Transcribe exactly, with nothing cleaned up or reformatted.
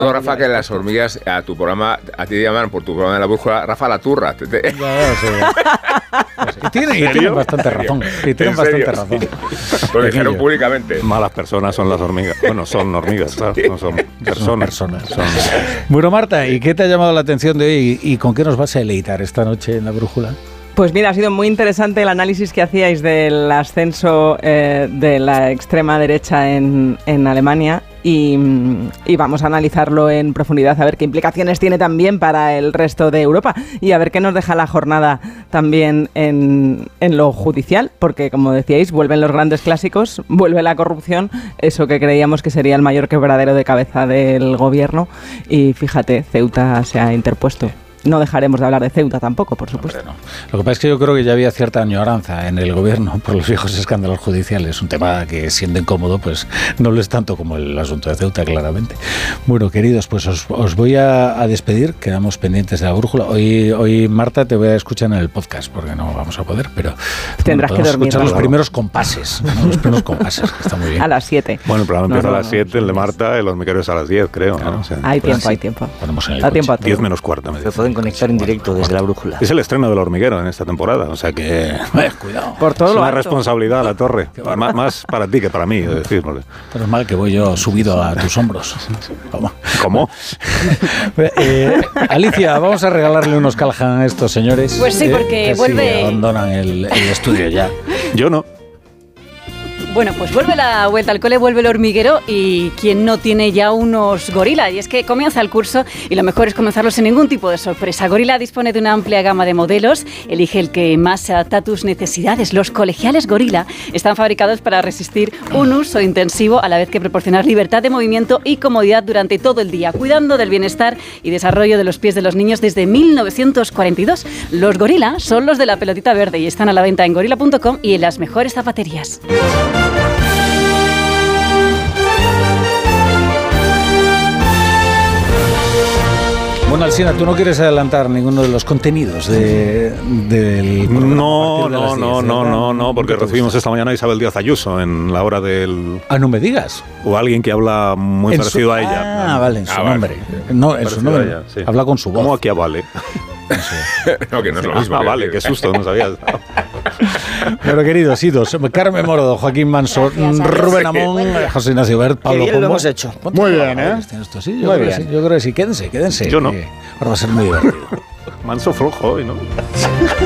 No, Rafa, que las hormigas a tu programa, a ti te llaman por tu programa de la brújula, Rafa la turra. Te, te... Ya, ya, sí. Y tienen, y tienen bastante razón. Y tienen bastante razón. Lo dijeron públicamente. Malas personas son las hormigas. Bueno, son hormigas, ¿sabes? No son personas. Son personas. Son... Bueno, Marta, ¿y qué te ha llamado la atención de hoy? ¿Y con qué nos vas a deleitar esta noche en la brújula? Pues mira, ha sido muy interesante el análisis que hacíais del ascenso eh, de la extrema derecha en, en Alemania y, y vamos a analizarlo en profundidad, a ver qué implicaciones tiene también para el resto de Europa y a ver qué nos deja la jornada también en, en lo judicial, porque como decíais, vuelven los grandes clásicos, vuelve la corrupción, eso que creíamos que sería el mayor quebradero de cabeza del gobierno y fíjate, Ceuta se ha interpuesto. No dejaremos de hablar de Ceuta tampoco, por supuesto. No, no. Lo que pasa es que yo creo que ya había cierta añoranza en el gobierno por los viejos escándalos judiciales. Un tema que, siendo incómodo, pues no lo es tanto como el asunto de Ceuta, claramente. Bueno, queridos, pues os, os voy a, a despedir. Quedamos pendientes de la brújula. Hoy, hoy, Marta, te voy a escuchar en el podcast, porque no vamos a poder, pero tendrás bueno, que dormir. escuchar los primeros compases, ¿no? Los primeros compases, que está muy bien. A las siete. Bueno, el programa no, empieza no, a las siete, no, el de Marta, el hormiguero es a las diez, creo. Claro. ¿no? O sea, hay pues tiempo, sí. hay tiempo. Ponemos en el da tiempo a todo. diez menos cuarto. Se pueden conectar en directo desde la brújula. Es el estreno del hormiguero en esta temporada, o sea que... Eh, cuidado. Por todo es lo una alto. responsabilidad a la torre. Más, más para ti que para mí, es decir. Pero es mal que voy yo subido a tus hombros. ¿Cómo? ¿Cómo? eh, Alicia, vamos a regalarle unos Callahan a estos señores. Pues sí, porque eh, vuelve... abandonan el, el estudio ya. Yo no. Bueno, pues vuelve la vuelta al cole, vuelve el hormiguero y quien no tiene ya unos Gorila. Y es que comienza el curso y lo mejor es comenzarlo sin ningún tipo de sorpresa. Gorila dispone de una amplia gama de modelos, elige el que más se adapta a tus necesidades. Los colegiales Gorila están fabricados para resistir un uso intensivo a la vez que proporcionar libertad de movimiento y comodidad durante todo el día, cuidando del bienestar y desarrollo de los pies de los niños desde mil novecientos cuarenta y dos. Los Gorila son los de la pelotita verde y están a la venta en gorila punto com y en las mejores zapaterías. Bueno, Alsina, ¿tú no quieres adelantar ninguno de los contenidos de, del programa? No, de no, no, no, no, no, porque recibimos esta mañana a Isabel Díaz Ayuso en la hora del... Ah, no me digas. O alguien que habla muy En parecido su... a ella. Ah, vale, en su Ah, nombre. vale. No, en su Parecido nombre. a ella, sí. Habla con su voz. ¿Cómo aquí a Vale? No, que no es lo mismo. Ah, vale, qué susto, no sabía. Pero queridos, idos, Carmen Morodo, Joaquín Manso, Rubén Amón, José Ignacio Bert, Pablo Qué bien lo Pombo. hemos hecho. Muy bien, ¿eh? Esto sí, yo, Muy creo bien. Que sí, yo creo que sí. Quédense, quédense. Yo no. Que ahora va a ser muy divertido. Manso flojo hoy, ¿no?